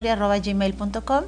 @gmail.com.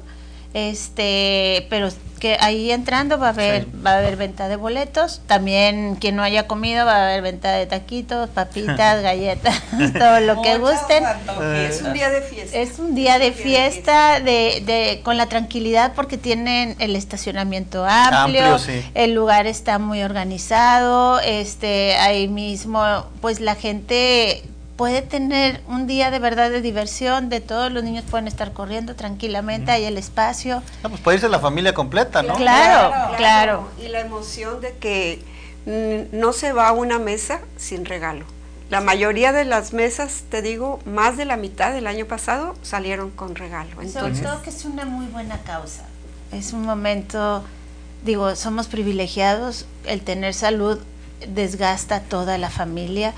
Pero que ahí entrando va a haber venta de boletos. También quien no haya comido va a haber venta de taquitos, papitas, galletas, todo lo que gusten. Es un día de fiesta. Es un día de fiesta con la tranquilidad, porque tienen el estacionamiento amplio, sí. El lugar está muy organizado, ahí mismo pues la gente puede tener un día de verdad de diversión, de todos los niños pueden estar corriendo tranquilamente, hay el espacio. Pues puede irse la familia completa, ¿no? Claro. Y la emoción de que no se va a una mesa sin regalo. La mayoría de las mesas, te digo, más de la mitad del año pasado salieron con regalo. Entonces, sobre todo que es una muy buena causa. Es un momento, somos privilegiados, el tener salud desgasta a toda la familia.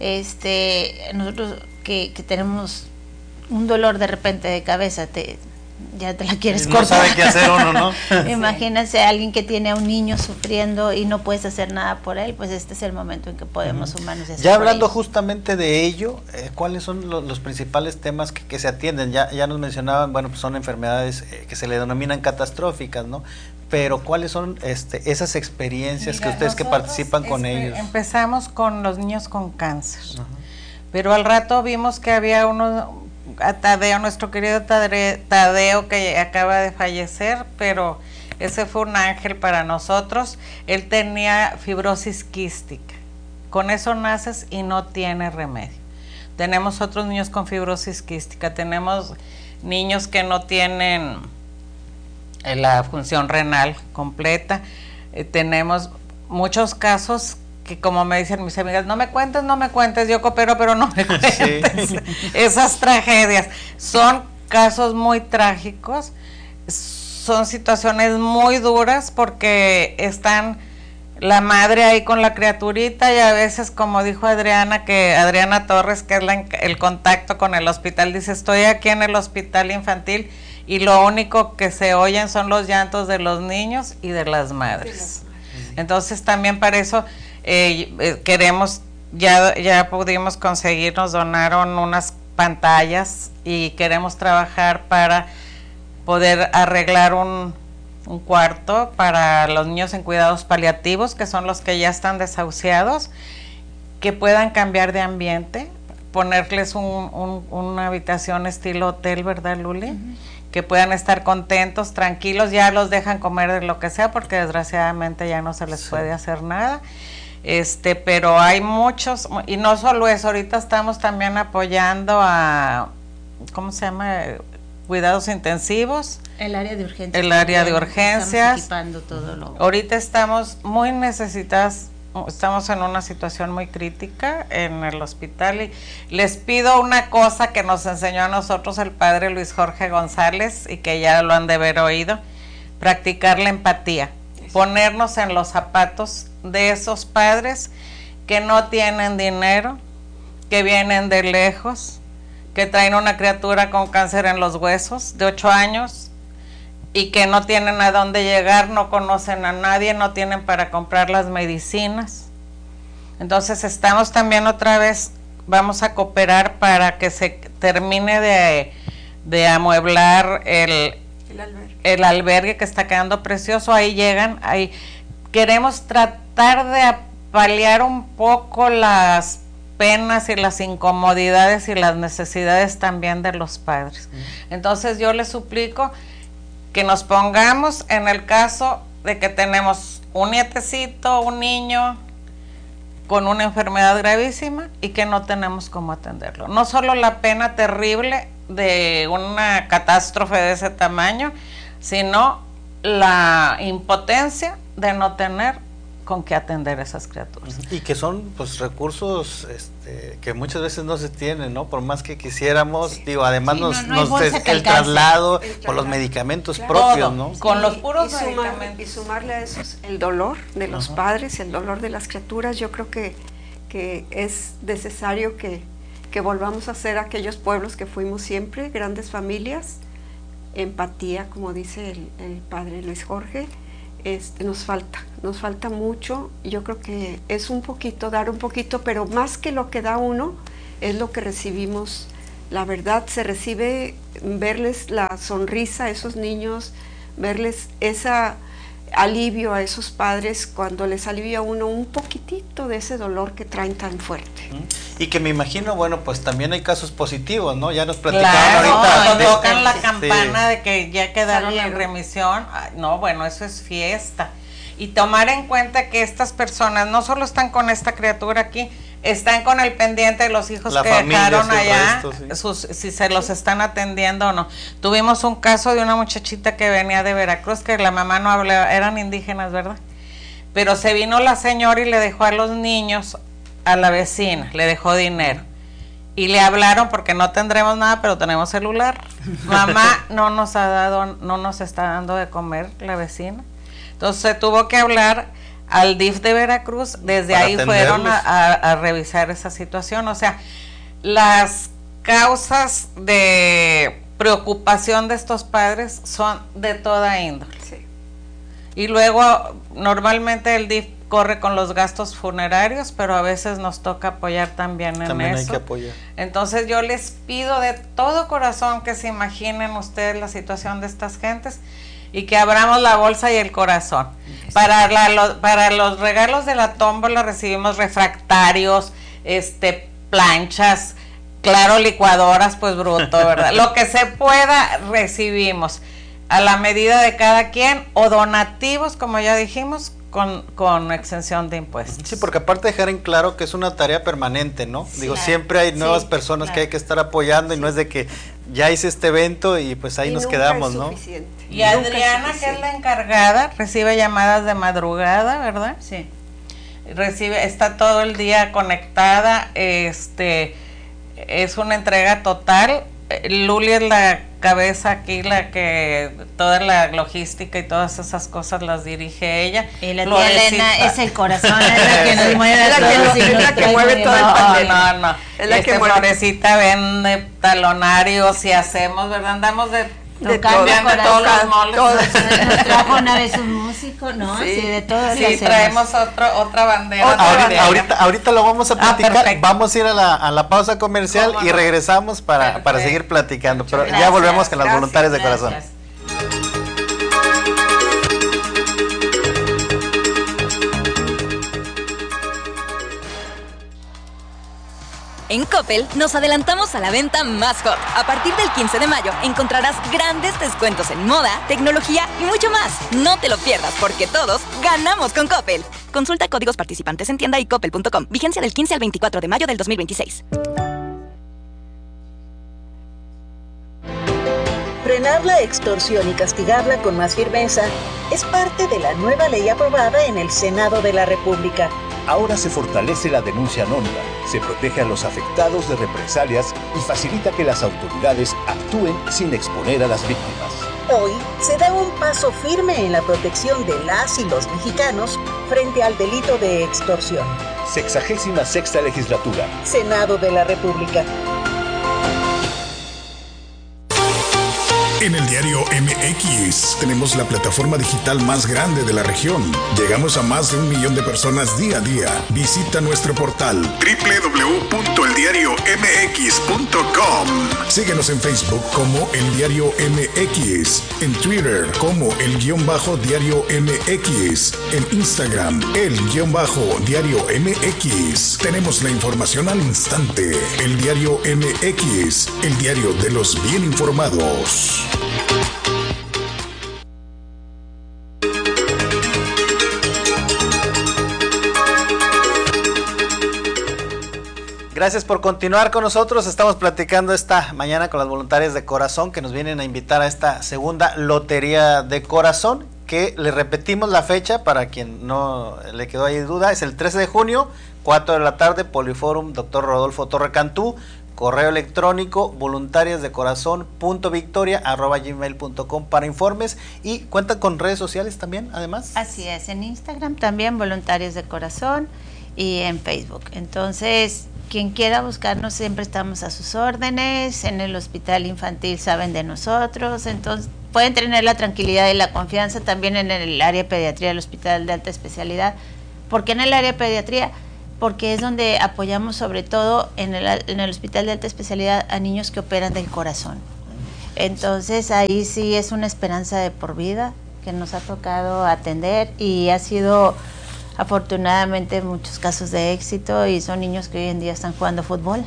Nosotros que tenemos un dolor de repente de cabeza, ya te la quieres cortar. No sabe qué hacer uno, ¿no? Imagínense a alguien que tiene a un niño sufriendo y no puedes hacer nada por él, pues este es el momento en que podemos sumarnos y hacer. Ya hablando justamente de ello, ¿cuáles son los principales temas que se atienden? Ya nos mencionaban, pues son enfermedades que se le denominan catastróficas, ¿no? Pero ¿cuáles son esas experiencias que ustedes que participan con ellos? Empezamos con los niños con cáncer, pero al rato vimos que había Tadeo, nuestro querido Tadeo, que acaba de fallecer, pero ese fue un ángel para nosotros. Él tenía fibrosis quística, con eso naces y no tiene remedio. Tenemos otros niños con fibrosis quística, tenemos niños que no tienen la función renal completa, tenemos muchos casos que, como me dicen mis amigas, no me cuentes, yo coopero, pero no me cuentes. Sí. Esas tragedias son casos muy trágicos, son situaciones muy duras, porque están la madre ahí con la criaturita, y a veces, como dijo Adriana Torres, que es el contacto con el hospital, dice, estoy aquí en el hospital infantil y lo único que se oyen son los llantos de los niños y de las madres. Entonces también para eso queremos, ya pudimos conseguir, nos donaron unas pantallas y queremos trabajar para poder arreglar un cuarto para los niños en cuidados paliativos, que son los que ya están desahuciados, que puedan cambiar de ambiente, ponerles una habitación estilo hotel, ¿verdad, Luli? Que puedan estar contentos, tranquilos, ya los dejan comer de lo que sea, porque desgraciadamente ya no se les puede hacer nada. Pero hay muchos, y no solo eso, ahorita estamos también apoyando a, ¿cómo se llama? Cuidados intensivos. El área de urgencias. El área de urgencias. Estamos equipando todo lo. Ahorita estamos muy necesitadas, estamos en una situación muy crítica en el hospital, y les pido una cosa que nos enseñó a nosotros el padre Luis Jorge González, y que ya lo han de haber oído: practicar la empatía, ponernos en los zapatos de esos padres que no tienen dinero, que vienen de lejos, que traen una criatura con cáncer en los huesos de 8 años y que no tienen a dónde llegar, no conocen a nadie, no tienen para comprar las medicinas. Entonces estamos también otra vez, vamos a cooperar para que se termine de amueblar el albergue, que está quedando precioso. Ahí llegan, ahí queremos tratar de paliar un poco las penas y las incomodidades y las necesidades también de los padres. Entonces yo les suplico que nos pongamos en el caso de que tenemos un nietecito, un niño con una enfermedad gravísima y que no tenemos cómo atenderlo. No solo la pena terrible de una catástrofe de ese tamaño, sino la impotencia de no tener con qué atender a esas criaturas. Y que son recursos que muchas veces no se tienen, ¿no? Por más que quisiéramos, además el traslado, por los medicamentos propios, ¿no? Con los puros medicamentos. Y sumarle a eso el dolor de los padres, el dolor de las criaturas. Yo creo que es necesario que volvamos a ser aquellos pueblos que fuimos siempre, grandes familias, empatía, como dice el padre Luis Jorge. Nos falta mucho. Yo creo que es un poquito, dar un poquito, pero más que lo que da uno, es lo que recibimos la verdad se recibe verles la sonrisa a esos niños, verles ese alivio a esos padres cuando les alivia a uno un poquitito de ese dolor que traen tan fuerte. Y que me imagino, bueno, pues también hay casos positivos, ¿no? Ya nos platicaban ahorita. Cuando tocan la campana de que ya quedaron en remisión, no, bueno, eso es fiesta. Y tomar en cuenta que estas personas no solo están con esta criatura aquí, están con el pendiente de los hijos que dejaron allá, si se los están atendiendo o no. Tuvimos un caso de una muchachita que venía de Veracruz, que la mamá no hablaba, eran indígenas, ¿verdad? Pero se vino la señora y le dejó a los niños a la vecina, le dejó dinero. Y le hablaron porque no tendremos nada, pero tenemos celular. Mamá no nos está dando de comer la vecina. Entonces se tuvo que hablar al DIF de Veracruz, desde ahí fueron a revisar esa situación. O sea, las causas de preocupación de estos padres son de toda índole. Sí. Y luego, normalmente el DIF corre con los gastos funerarios, pero a veces nos toca apoyar también en eso. También hay que apoyar. Entonces yo les pido de todo corazón que se imaginen ustedes la situación de estas gentes, y que abramos la bolsa y el corazón. Para los regalos de la tómbola recibimos refractarios, planchas, claro, licuadoras, pues bruto, ¿verdad? Lo que se pueda recibimos a la medida de cada quien, o donativos, como ya dijimos, con exención de impuestos. Sí, porque aparte dejar en claro que es una tarea permanente, ¿no? Sí, digo, siempre hay nuevas personas que hay que estar apoyando, y no es de que ya hice este evento y pues ahí nos quedamos, ¿no? Y Adriana, que es la encargada, recibe llamadas de madrugada, ¿verdad? Sí. Está todo el día conectada, es una entrega total. Luli es la cabeza aquí, la que toda la logística y todas esas cosas las dirige ella. Y la tía Elena es el corazón, es la que nos mueve, es la que mueve todo el panel. No. Es la que Florecita vende talonarios y hacemos, ¿verdad? Andamos de todos los moles. Nos trajo una vez un músico, ¿no? Sí, de todo. Sí, traemos otra bandera. Ahorita lo vamos a platicar. Vamos a ir a la pausa comercial y regresamos para seguir platicando. Pero ya volvemos con las voluntarias de corazón. En Coppel nos adelantamos a la venta más hot. A partir del 15 de mayo encontrarás grandes descuentos en moda, tecnología y mucho más. No te lo pierdas porque todos ganamos con Coppel. Consulta códigos participantes en tienda y coppel.com. Vigencia del 15 al 24 de mayo del 2026. Frenar la extorsión y castigarla con más firmeza es parte de la nueva ley aprobada en el Senado de la República. Ahora se fortalece la denuncia anónima, se protege a los afectados de represalias y facilita que las autoridades actúen sin exponer a las víctimas. Hoy se da un paso firme en la protección de las y los mexicanos frente al delito de extorsión. 66ª Legislatura. Senado de la República. En el diario MX tenemos la plataforma digital más grande de la región. Llegamos a más de 1 millón de personas día a día. Visita nuestro portal www.eldiariomx.com. Síguenos en Facebook como El Diario MX, en Twitter como El_Diario MX, en Instagram El_Diario MX. Tenemos la información al instante. El Diario MX, el diario de los bien informados. Gracias por continuar con nosotros. Estamos platicando esta mañana con las voluntarias de corazón que nos vienen a invitar a esta segunda lotería de corazón, que le repetimos la fecha para quien no le quedó ahí duda. Es el 13 de junio, 4 de la tarde, Poliforum Dr. Rodolfo Torre Cantú. Correo electrónico voluntariasdecorazon.victoria@gmail.com para informes, y cuentan con redes sociales también, además. Así es, en Instagram también Voluntarios de Corazón, y en Facebook. Entonces, quien quiera buscarnos, siempre estamos a sus órdenes. En el hospital infantil saben de nosotros, entonces pueden tener la tranquilidad y la confianza también en el área de pediatría del Hospital de Alta Especialidad, porque en el área de pediatría porque es donde apoyamos sobre todo en el Hospital de Alta Especialidad a niños que operan del corazón. Entonces ahí sí es una esperanza de por vida que nos ha tocado atender y ha sido afortunadamente muchos casos de éxito y son niños que hoy en día están jugando fútbol.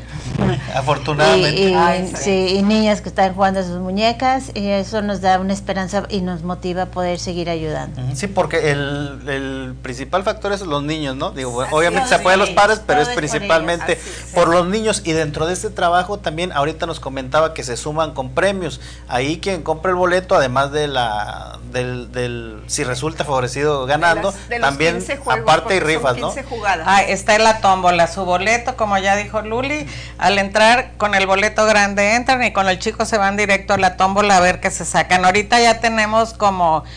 Afortunadamente. Y niñas que están jugando a sus muñecas y eso nos da una esperanza y nos motiva a poder seguir ayudando. Sí, porque el principal factor es los niños, ¿no? Digo, obviamente se apoya a los padres, pero es principalmente por los niños y dentro de este trabajo también ahorita nos comentaba que se suman con premios. Ahí quien compra el boleto, además de si resulta favorecido ganando, de también aparte hay rifas, ¿no? Está en la tómbola, su boleto, como ya dijo Luli, al entrar con el boleto grande entran y con el chico se van directo a la tómbola a ver qué se sacan. Ahorita ya tenemos como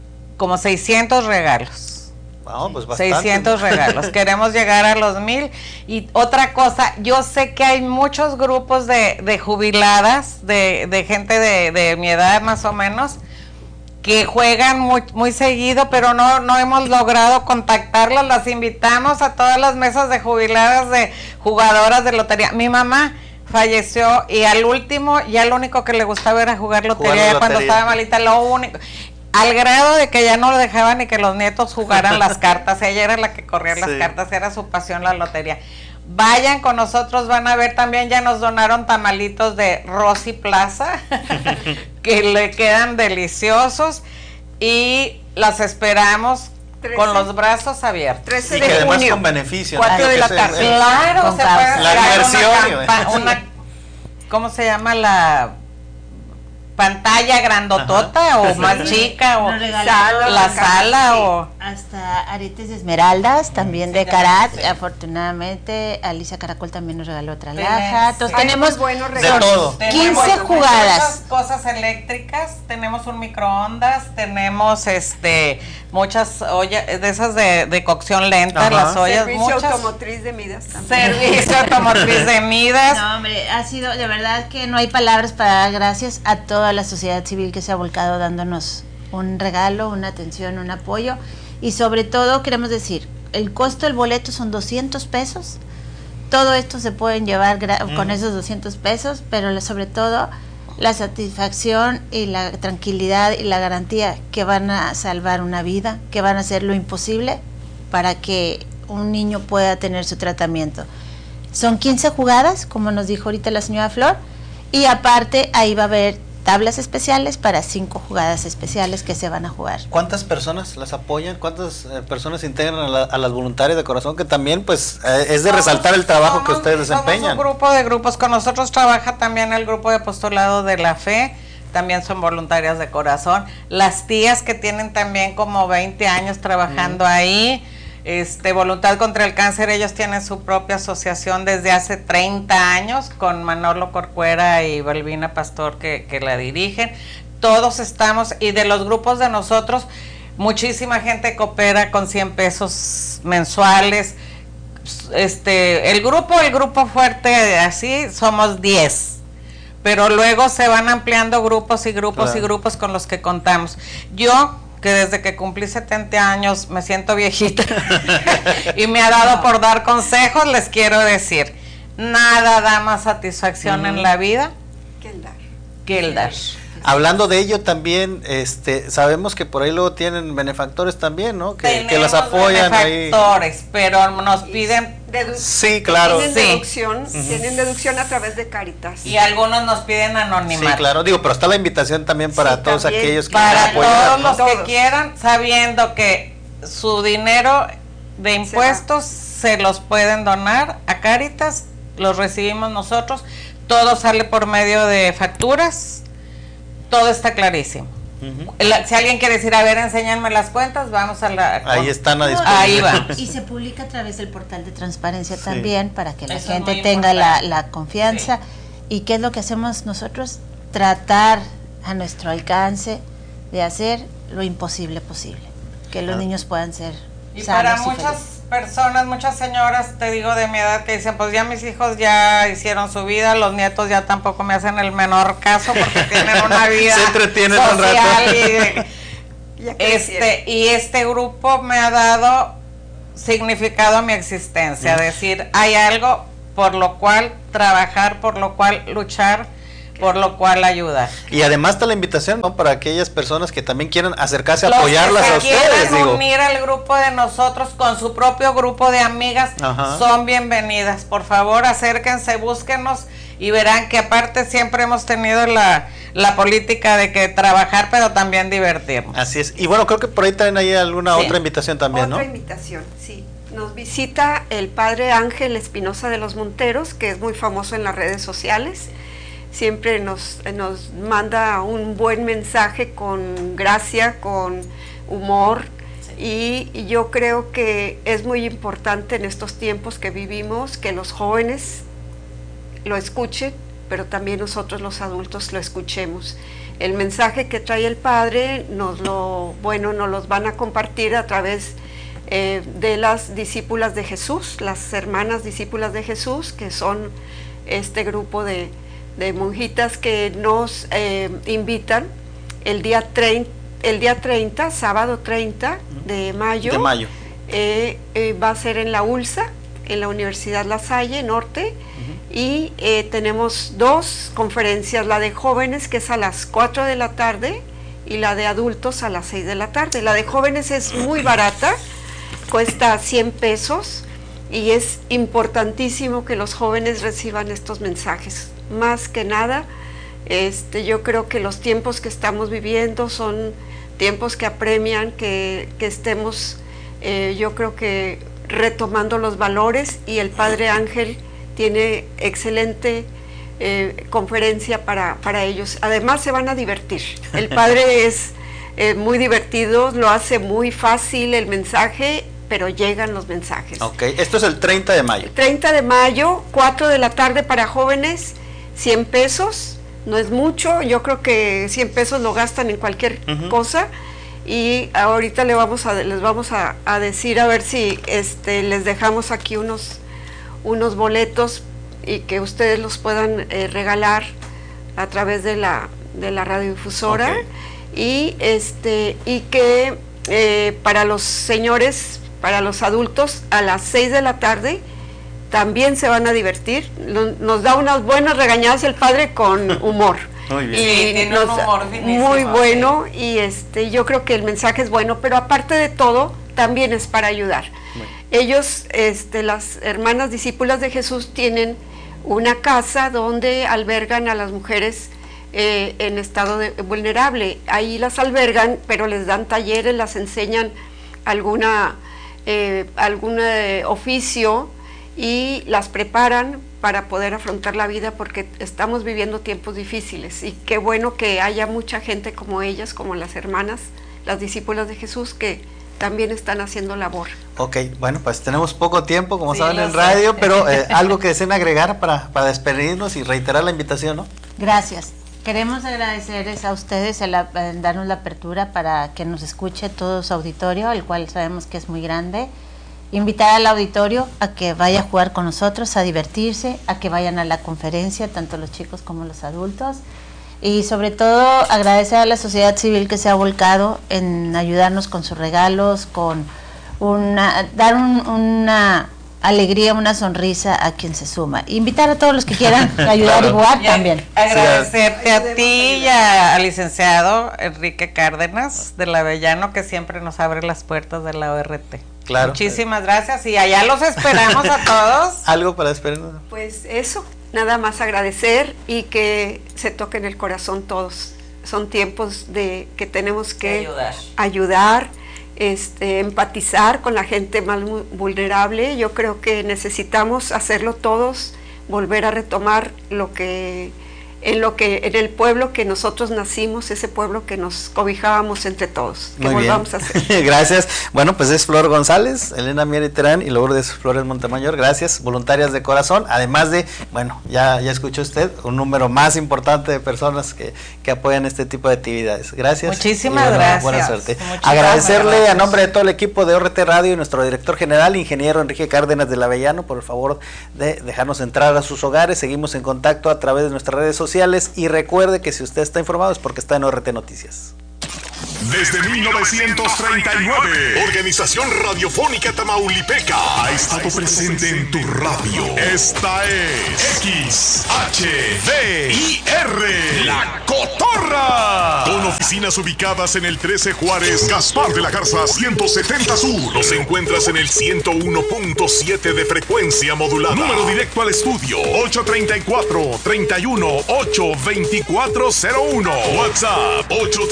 600 regalos. Pues bastante. 600 regalos. Queremos llegar a los 1000. Y otra cosa, yo sé que hay muchos grupos de jubiladas, de gente de mi edad más o menos, que juegan muy seguido, pero no hemos logrado contactarlas. Las invitamos a todas las mesas de jubiladas, de jugadoras de lotería. Mi mamá falleció y al último, ya lo único que le gustaba era jugar lotería, cuando estaba malita, lo único, al grado de que ya no le dejaban ni que los nietos jugaran las cartas. Ella era la que corría las cartas, era su pasión la lotería. Vayan con nosotros, van a ver, también ya nos donaron tamalitos de Rosy Plaza, que le quedan deliciosos y las esperamos 13, con los brazos abiertos. 13 y de que además junio, con beneficio. 4 de la tarde. Claro, se puede la diversión. ¿Cómo se llama la pantalla grandotota? Ajá. O más chica, o la sala, o hasta aretes de esmeraldas también de Carat. Afortunadamente Alicia Caracol también nos regaló otra laja. Entonces tenemos buenos de todo. 15 jugadas, cosas eléctricas, tenemos un microondas, tenemos muchas ollas de esas de cocción lenta. Ajá. Las ollas, servicio automotriz de Midas también. Servicio automotriz de Midas. No, hombre, ha sido de verdad que no hay palabras para dar gracias a toda la sociedad civil que se ha volcado dándonos un regalo, una atención, un apoyo y sobre todo queremos decir, el costo del boleto son 200 pesos, todo esto se pueden llevar con esos 200 pesos, pero sobre todo la satisfacción y la tranquilidad y la garantía que van a salvar una vida, que van a hacer lo imposible para que un niño pueda tener su tratamiento. Son 15 jugadas, como nos dijo ahorita la señora Flor, y aparte ahí va a haber tablas especiales para 5 jugadas especiales que se van a jugar. ¿Cuántas personas las apoyan? ¿Cuántas personas se integran a las voluntarias de corazón? Que también pues es de resaltar el trabajo que ustedes desempeñan. Somos un grupo de grupos, con nosotros trabaja también el grupo de apostolado de la fe, también son voluntarias de corazón. Las tías que tienen también como 20 años trabajando ahí. Voluntad contra el Cáncer, ellos tienen su propia asociación desde hace 30 años con Manolo Corcuera y Balbina Pastor que la dirigen. Todos estamos, y de los grupos de nosotros, muchísima gente coopera con 100 pesos mensuales. El grupo fuerte, así, somos 10. Pero luego se van ampliando grupos y grupos y grupos con los que contamos. Yo, que desde que cumplí 70 años me siento viejita y me ha dado por dar consejos, les quiero decir, nada da más satisfacción en la vida que el dar. Hablando de ello también, sabemos que por ahí luego tienen benefactores también, ¿no? Que las apoyan benefactores, ahí. Pero nos piden sí, claro. Tienen deducción a través de Cáritas. Y algunos nos piden anonimato. Sí, claro, pero está la invitación también para todos aquellos que para todos los que quieran, sabiendo que su dinero de impuestos se los pueden donar a Cáritas, los recibimos nosotros, todo sale por medio de facturas, todo está clarísimo. Si alguien quiere decir, a ver, enséñanme las cuentas, vamos a la... Ahí están a disposición. Ahí va. Y se publica a través del portal de transparencia también, para que la gente tenga la confianza. Sí. ¿Y qué es lo que hacemos nosotros? Tratar a nuestro alcance de hacer lo imposible posible, que los niños puedan ser y sanos para y muchas felices. Personas, muchas señoras, te digo de mi edad, que dicen, pues ya mis hijos ya hicieron su vida, los nietos ya tampoco me hacen el menor caso porque tienen una vida se entretienen social un rato. y este grupo me ha dado significado a mi existencia, decir, hay algo por lo cual trabajar, por lo cual luchar, por lo cual ayudar. Y además está la invitación, ¿no?, para aquellas personas que también quieran acercarse a apoyarlas a ustedes. Los que quieran unir al grupo de nosotros con su propio grupo de amigas, son bienvenidas. Por favor, acérquense, búsquenos y verán que aparte siempre hemos tenido la política de que trabajar, pero también divertirnos. Así es. Y bueno, creo que por ahí también hay alguna otra invitación también, ¿no? Otra invitación, sí. Nos visita el padre Ángel Espinosa de los Monteros, que es muy famoso en las redes sociales. Siempre nos manda un buen mensaje con gracia, con humor, y yo creo que es muy importante en estos tiempos que vivimos que los jóvenes lo escuchen, pero también nosotros los adultos lo escuchemos. El mensaje que trae el padre nos los van a compartir a través de las discípulas de Jesús, las hermanas discípulas de Jesús, que son este grupo de monjitas que nos invitan el día 30, sábado 30 de mayo. Va a ser en la ULSA, en la Universidad La Salle Norte, y tenemos 2 conferencias, la de jóvenes, que es a las 4 de la tarde, y la de adultos a las 6 de la tarde. La de jóvenes es muy barata, cuesta 100 pesos, y es importantísimo que los jóvenes reciban estos mensajes. Más que nada, yo creo que los tiempos que estamos viviendo son tiempos que apremian que estemos, yo creo que retomando los valores, y el padre Ángel tiene excelente conferencia para ellos. Además se van a divertir. El padre es muy divertido, lo hace muy fácil el mensaje, pero llegan los mensajes. Ok, esto es el 30 de mayo. 30 de mayo, 4 de la tarde para jóvenes, 100 pesos, no es mucho, yo creo que 100 pesos lo gastan en cualquier cosa, y ahorita les vamos a decir a ver si les dejamos aquí unos boletos y que ustedes los puedan regalar a través de la radiodifusora, y que para los señores, para los adultos, a las 6 de la tarde también se van a divertir. Nos da unas buenas regañadas el padre con humor. Muy bien. Y tiene un humor muy bueno, y yo creo que el mensaje es bueno, pero aparte de todo, también es para ayudar. Ellos, las hermanas discípulas de Jesús, tienen una casa donde albergan a las mujeres en estado vulnerable. Ahí las albergan, pero les dan talleres, las enseñan algún oficio, y las preparan para poder afrontar la vida, porque estamos viviendo tiempos difíciles, y qué bueno que haya mucha gente como ellas, como las hermanas, las discípulas de Jesús, que también están haciendo labor. Ok, bueno, pues tenemos poco tiempo, como saben, en radio, pero algo que deseen agregar para despedirnos y reiterar la invitación, ¿no? Gracias. Queremos agradecerles a ustedes darnos la apertura para que nos escuche todo su auditorio, el cual sabemos que es muy grande. Invitar al auditorio a que vaya a jugar con nosotros, a divertirse, a que vayan a la conferencia, tanto los chicos como los adultos. Y sobre todo agradecer a la sociedad civil que se ha volcado en ayudarnos con sus regalos, con dar una alegría, una sonrisa a quien se suma. Invitar a todos los que quieran ayudar y jugar también. Agradecerte a ti y al licenciado Enrique Cárdenas del Avellano, que siempre nos abre las puertas de la ORT. Claro. Muchísimas gracias, y allá los esperamos a todos. ¿Algo para despedirnos? Pues eso, nada más agradecer, y que se toquen el corazón todos. Son tiempos que tenemos que ayudar, empatizar con la gente más vulnerable. Yo creo que necesitamos hacerlo todos, volver a retomar en el pueblo que nosotros nacimos, ese pueblo que nos cobijábamos entre todos, que volvamos a hacer. Gracias. Bueno, pues es Flor González, Elena Mieri Terán y Lourdes Flores Montemayor. Gracias, voluntarias de corazón. Además de, bueno, ya escuchó usted, un número más importante de personas que apoyan este tipo de actividades. Gracias. Muchísimas gracias. Buena suerte. Agradecerle a nombre de todo el equipo de ORT Radio y nuestro director general, ingeniero Enrique Cárdenas del Avellano, por el favor de dejarnos entrar a sus hogares. Seguimos en contacto a través de nuestras redes sociales, y recuerde que si usted está informado es porque está en ORT Noticias. Desde 1939, Organización Radiofónica Tamaulipeca ha estado presente en tu radio. Esta es XHDIR, La Cotorra. Con oficinas ubicadas en el 13 Juárez, Gaspar de la Garza 170 Sur. Los encuentras en el 101.7 de frecuencia modulada. Número directo al estudio 834-31-82401. WhatsApp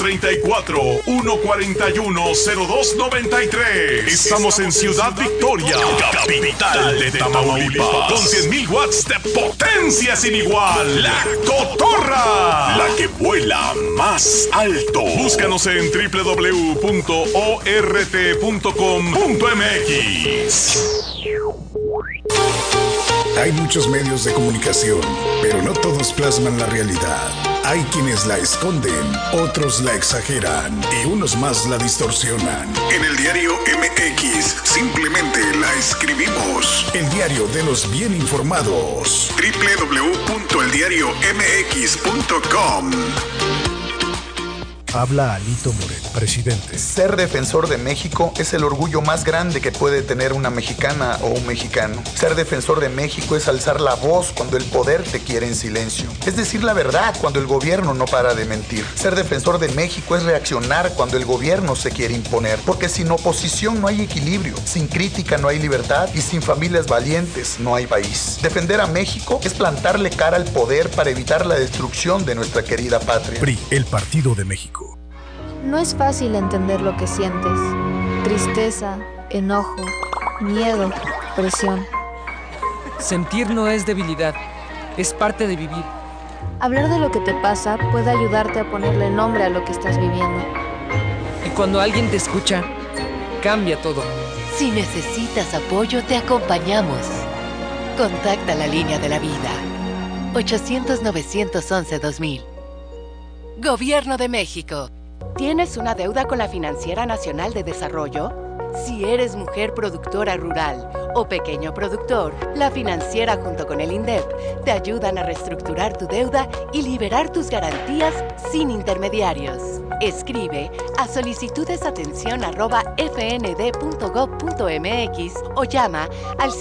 834-141-0293. Estamos en Ciudad Victoria, capital de Tamaulipas, con 100.000 watts de potencia sin igual. La Cotorra, la que vuela más alto. Búscanos en www.ort.com.mx. Hay muchos medios de comunicación, pero no todos plasman la realidad. Hay quienes la esconden, otros la exageran y unos más la distorsionan. En el diario MX simplemente la escribimos. El diario de los bien informados. www.eldiariomx.com. Habla Alito Moreno, presidente. Ser defensor de México es el orgullo más grande que puede tener una mexicana o un mexicano. Ser defensor de México es alzar la voz cuando el poder te quiere en silencio. Es decir la verdad cuando el gobierno no para de mentir. Ser defensor de México es reaccionar cuando el gobierno se quiere imponer. Porque sin oposición no hay equilibrio, sin crítica no hay libertad y sin familias valientes no hay país. Defender a México es plantarle cara al poder para evitar la destrucción de nuestra querida patria. PRI, el Partido de México. No es fácil entender lo que sientes. Tristeza, enojo, miedo, presión. Sentir no es debilidad, es parte de vivir. Hablar de lo que te pasa puede ayudarte a ponerle nombre a lo que estás viviendo. Y cuando alguien te escucha, cambia todo. Si necesitas apoyo, te acompañamos. Contacta la línea de la vida. 800-911-2000. Gobierno de México. ¿Tienes una deuda con la Financiera Nacional de Desarrollo? Si eres mujer productora rural o pequeño productor, la financiera junto con el INDEP te ayudan a reestructurar tu deuda y liberar tus garantías sin intermediarios. Escribe a solicitudesatención@fnd.gov.mx o llama al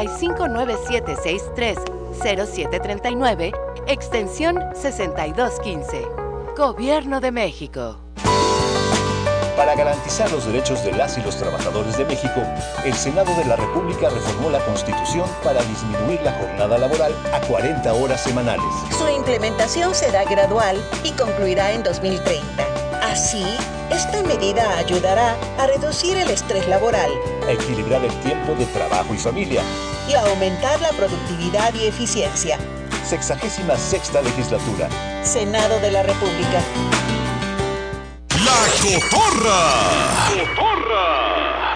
5597630739, extensión 6215. Gobierno de México. Para garantizar los derechos de las y los trabajadores de México, el Senado de la República reformó la Constitución para disminuir la jornada laboral a 40 horas semanales. Su implementación será gradual y concluirá en 2030. Así, esta medida ayudará a reducir el estrés laboral, a equilibrar el tiempo de trabajo y familia y a aumentar la productividad y eficiencia. 66ª legislatura. Senado de la República. La Cotorra.